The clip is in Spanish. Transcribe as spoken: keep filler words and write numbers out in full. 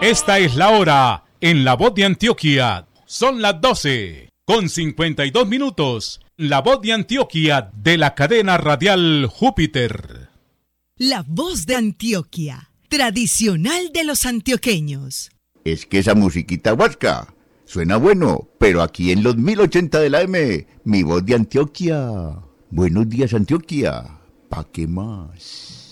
Esta es la hora en La Voz de Antioquia. Son las doce con cincuenta y dos minutos. La Voz de Antioquia de la cadena radial Júpiter. La Voz de Antioquia, tradicional de los antioqueños. Es que esa musiquita huasca suena bueno, pero aquí en los mil ochenta de la M, mi Voz de Antioquia. Buenos días, Antioquia. ¿Pa' qué más?